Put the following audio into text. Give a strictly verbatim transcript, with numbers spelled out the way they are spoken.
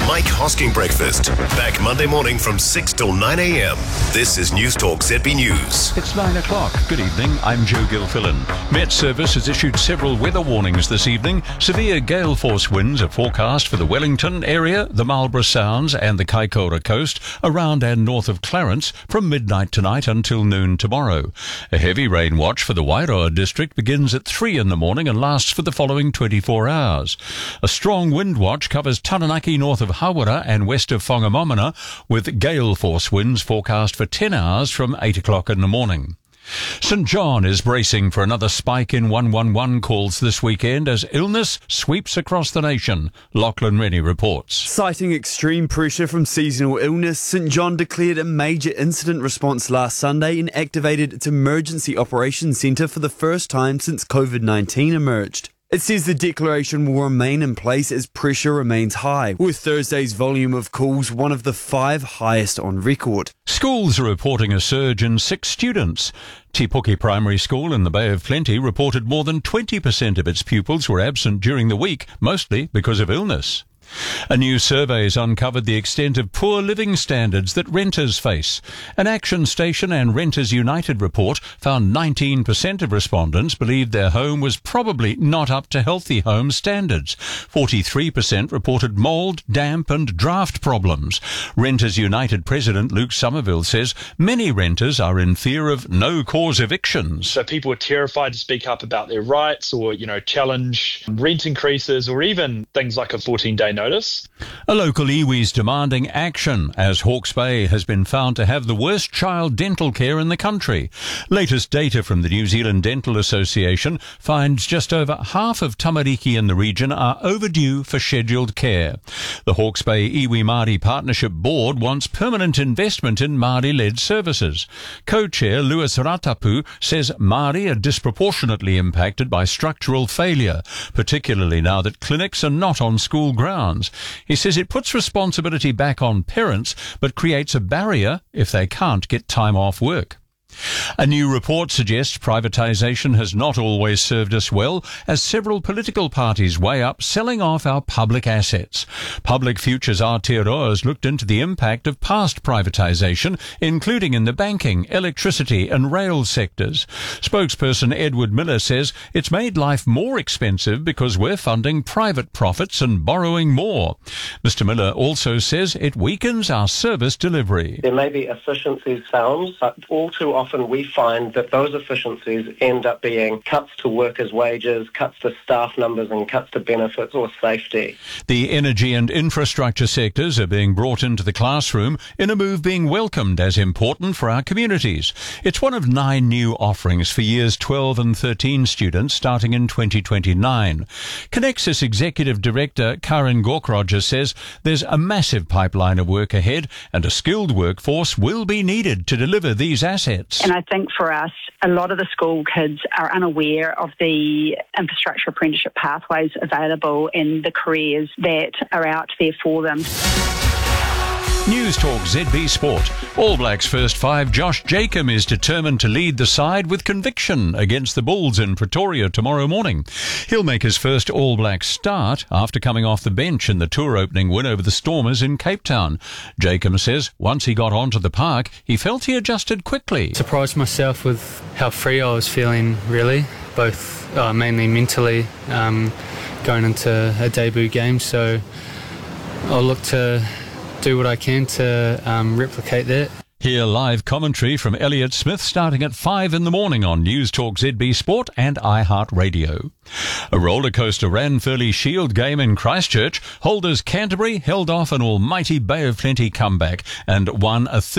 Mike Hosking Breakfast. Back Monday morning from six till nine a.m. This is News Talk Z B News. It's nine o'clock. Good evening. I'm Joe Gilfillan. Met Service has issued several weather warnings this evening. Severe gale force winds are forecast for the Wellington area, the Marlborough Sounds and the Kaikoura coast, around and north of Clarence from midnight tonight until noon tomorrow. A heavy rain watch for the Wairoa district begins at three in the morning and lasts for the following twenty-four hours. A strong wind watch covers Taranaki north of Hawera and west of Whangamomana, with gale force winds forecast for ten hours from eight o'clock in the morning. St John is bracing for another spike in one one one calls this weekend as illness sweeps across the nation. Lachlan Rennie reports. Citing extreme pressure from seasonal illness, St John declared a major incident response last Sunday and activated its Emergency Operations Centre for the first time since COVID nineteen emerged. It says the declaration will remain in place as pressure remains high, with Thursday's volume of calls one of the five highest on record. Schools are reporting a surge in sick students. Tipuki Primary School in the Bay of Plenty reported more than twenty percent of its pupils were absent during the week, mostly because of illness. A new survey has uncovered the extent of poor living standards that renters face. An Action Station and Renters United report found nineteen percent of respondents believed their home was probably not up to healthy home standards. forty-three percent reported mould, damp and draft problems. Renters United President Luke Somerville says many renters are in fear of no-cause evictions. So people are terrified to speak up about their rights or, you know, challenge rent increases or even things like a fourteen-day notice. A local iwi is demanding action as Hawke's Bay has been found to have the worst child dental care in the country. Latest data from the New Zealand Dental Association finds just over half of tamariki in the region are overdue for scheduled care. The Hawke's Bay Iwi Māori Partnership Board wants permanent investment in Māori-led services. Co-chair Lewis Ratapu says Māori are disproportionately impacted by structural failure, particularly now that clinics are not on school grounds. He says it puts responsibility back on parents, but creates a barrier if they can't get time off work. A new report suggests privatisation has not always served us well, as several political parties weigh up selling off our public assets. Public Futures Aotearoa has looked into the impact of past privatisation, including in the banking, electricity and rail sectors. Spokesperson Edward Miller says it's made life more expensive because we're funding private profits and borrowing more. Mister Miller also says it weakens our service delivery. There may be efficiencies found, but all too often Often we find that those efficiencies end up being cuts to workers' wages, cuts to staff numbers and cuts to benefits or safety. The energy and infrastructure sectors are being brought into the classroom in a move being welcomed as important for our communities. It's one of nine new offerings for years twelve and thirteen students starting in twenty twenty-nine. Connexus Executive Director Karen Gorkroger says there's a massive pipeline of work ahead and a skilled workforce will be needed to deliver these assets. And I think for us, a lot of the school kids are unaware of the infrastructure apprenticeship pathways available and the careers that are out there for them. News Talk Z B Sport. All Blacks first five Josh Jacob is determined to lead the side with conviction against the Bulls in Pretoria tomorrow morning. He'll make his first All Blacks start after coming off the bench in the tour opening win over the Stormers in Cape Town. Jacob says once he got onto the park, he felt he adjusted quickly. Surprised myself with how free I was feeling, really, both uh, mainly mentally um, going into a debut game. So I'll look to do what I can to um, replicate that. Hear live commentary from Elliot Smith starting at five in the morning on News Talk Z B Sport and iHeartRadio. A roller coaster Ranfurly Shield game in Christchurch. Holders Canterbury held off an almighty Bay of Plenty comeback and won a